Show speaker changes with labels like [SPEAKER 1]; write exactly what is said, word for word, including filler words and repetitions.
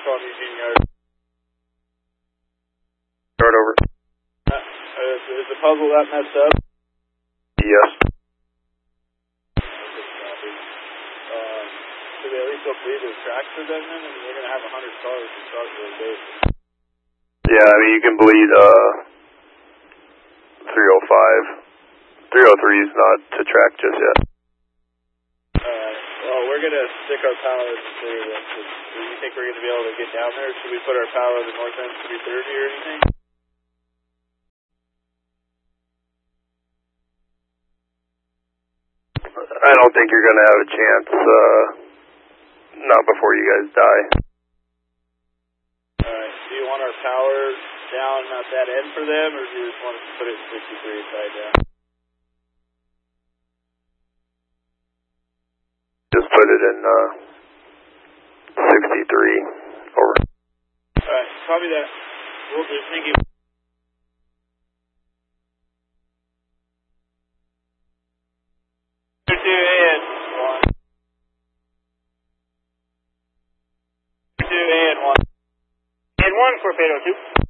[SPEAKER 1] on Eugene Yard.
[SPEAKER 2] Start over.
[SPEAKER 1] Uh, is, is the puzzle that messed up?
[SPEAKER 2] Yes.
[SPEAKER 1] Um, should we at least go bleed the tracks for them then? I mean, they're going to have one hundred cars to start the day.
[SPEAKER 2] Yeah, I mean, you can bleed uh, three oh five. three oh three is not to track just yet.
[SPEAKER 1] Alright, well, we're going to stick our power to clear them. Do you think we're going to be able to get down there? Should we put our power to north end three thirty or anything?
[SPEAKER 2] I don't think you're going to have a chance, uh, not before you guys die.
[SPEAKER 1] Alright, do you want our power down at that end for them, or do you just want us to put it in sixty-three side down?
[SPEAKER 2] Just put it in uh, sixty-three. Over.
[SPEAKER 1] Alright, copy that. We'll do. Thank you. Two and one. Two and one. And one, Torpedo two.